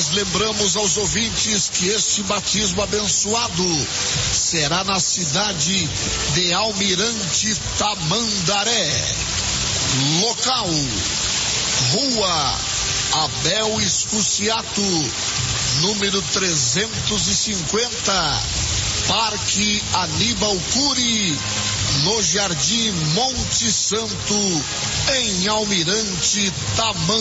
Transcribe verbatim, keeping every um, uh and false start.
nós lembramos aos ouvintes que este batismo abençoado será na cidade de Almirante Tamandaré. Local: Rua Abel Escuciato, número trezentos e cinquenta, Parque Aníbal Cury, no Jardim Monte Santo, em Almirante Tamandaré.